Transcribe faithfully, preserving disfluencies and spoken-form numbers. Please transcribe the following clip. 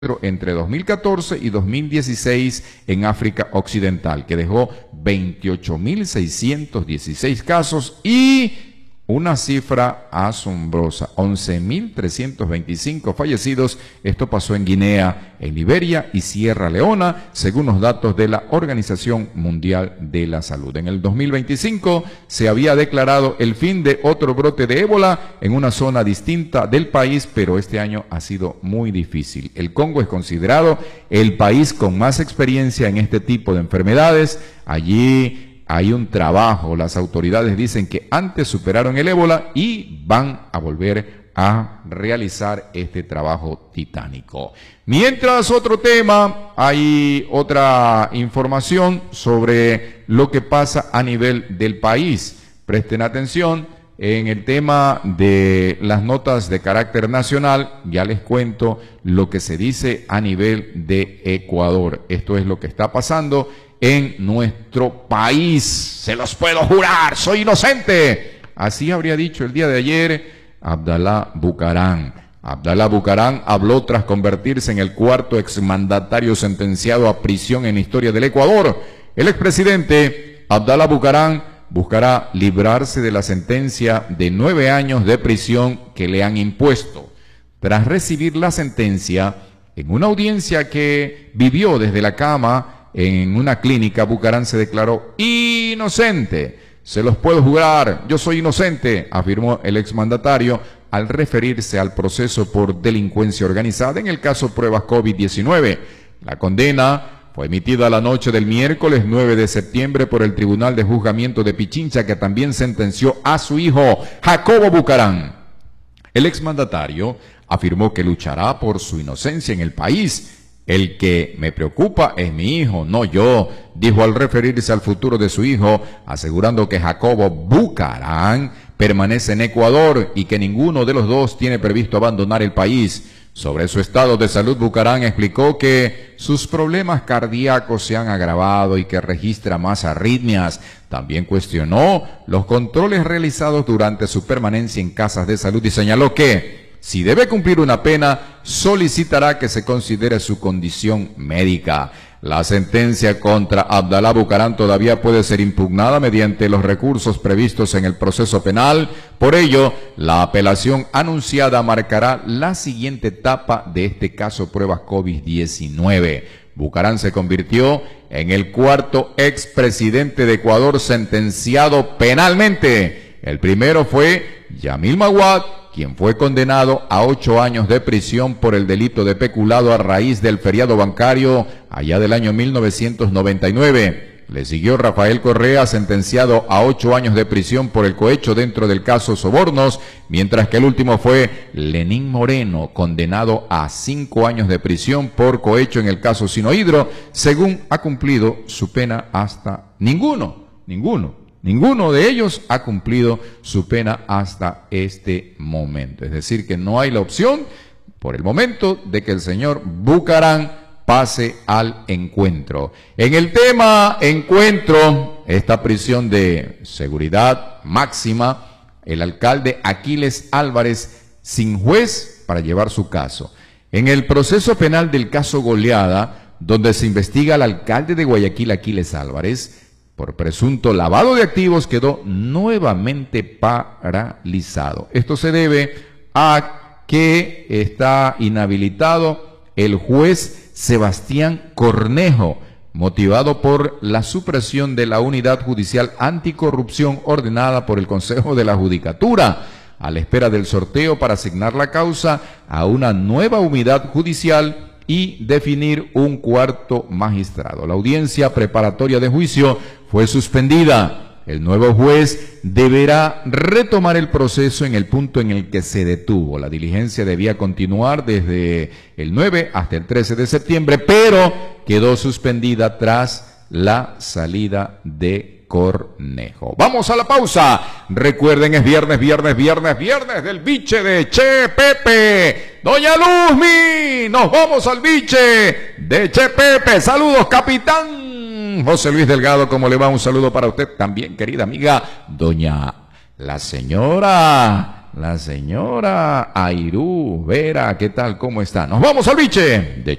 entre dos mil catorce y dos mil dieciséis en África Occidental, que dejó veintiocho mil seiscientos dieciséis casos y una cifra asombrosa, once mil trescientos veinticinco fallecidos. Esto pasó en Guinea, en Liberia y Sierra Leona, según los datos de la Organización Mundial de la Salud. En el dos mil veinticinco se había declarado el fin de otro brote de ébola en una zona distinta del país, pero este año ha sido muy difícil. El Congo es considerado el país con más experiencia en este tipo de enfermedades. Allí hay un trabajo, las autoridades dicen que antes superaron el ébola y van a volver a realizar este trabajo titánico. Mientras, otro tema, hay otra información sobre lo que pasa a nivel del país. Presten atención en el tema de las notas de carácter nacional. Ya les cuento lo que se dice a nivel de Ecuador. Esto es lo que está pasando en nuestro país. Se los puedo jurar, soy inocente. Así habría dicho el día de ayer Abdalá Bucaram. Abdalá Bucaram habló tras convertirse en el cuarto exmandatario sentenciado a prisión en la historia del Ecuador. El expresidente Abdalá Bucaram buscará librarse de la sentencia de nueve años de prisión que le han impuesto. Tras recibir la sentencia, en una audiencia que vivió desde la cama en una clínica, Bucaram se declaró inocente. Se los puedo jurar, yo soy inocente, afirmó el exmandatario al referirse al proceso por delincuencia organizada en el caso Pruebas COVID diecinueve. La condena fue emitida la noche del miércoles nueve de septiembre por el Tribunal de Juzgamiento de Pichincha, que también sentenció a su hijo, Jacobo Bucaram. El exmandatario afirmó que luchará por su inocencia en el país. El que me preocupa es mi hijo, no yo, dijo al referirse al futuro de su hijo, asegurando que Jacobo Bucaram permanece en Ecuador y que ninguno de los dos tiene previsto abandonar el país. Sobre su estado de salud, Bucaram explicó que sus problemas cardíacos se han agravado y que registra más arritmias. También cuestionó los controles realizados durante su permanencia en casas de salud y señaló que, si debe cumplir una pena, solicitará que se considere su condición médica. La sentencia contra Abdalá Bucaram todavía puede ser impugnada mediante los recursos previstos en el proceso penal. Por ello, la apelación anunciada marcará la siguiente etapa de este caso Pruebas COVID diecinueve. Bucaram se convirtió en el cuarto expresidente de Ecuador sentenciado penalmente. El primero fue Yamil Maguad, quien fue condenado a ocho años de prisión por el delito de peculado a raíz del feriado bancario allá del año mil novecientos noventa y nueve. Le siguió Rafael Correa, sentenciado a ocho años de prisión por el cohecho dentro del caso Sobornos, mientras que el último fue Lenín Moreno, condenado a cinco años de prisión por cohecho en el caso Sinohidro, según ha cumplido su pena hasta ninguno, ninguno. Ninguno de ellos ha cumplido su pena hasta este momento. Es decir, que no hay la opción, por el momento, de que el señor Bucaram pase al encuentro. En el tema encuentro, esta prisión de seguridad máxima, el alcalde Aquiles Álvarez sin juez para llevar su caso. En el proceso penal del caso Goleada, donde se investiga al alcalde de Guayaquil, Aquiles Álvarez, por presunto lavado de activos, quedó nuevamente paralizado. Esto se debe a que está inhabilitado el juez Sebastián Cornejo, motivado por la supresión de la unidad judicial anticorrupción ordenada por el Consejo de la Judicatura, a la espera del sorteo para asignar la causa a una nueva unidad judicial y definir un cuarto magistrado. La audiencia preparatoria de juicio fue suspendida. El nuevo juez deberá retomar el proceso en el punto en el que se detuvo. La diligencia debía continuar desde el nueve hasta el trece de septiembre, pero quedó suspendida tras la salida de Cornejo. Vamos a la pausa. Recuerden, es viernes, viernes, viernes, viernes del biche de Che Pepe. Doña Luzmi, nos vamos al biche de Che Pepe. Saludos, capitán José Luis Delgado, ¿cómo le va? Un saludo para usted también, querida amiga, doña la señora la señora Airú Vera. ¿Qué tal? ¿Cómo está? Nos vamos al biche de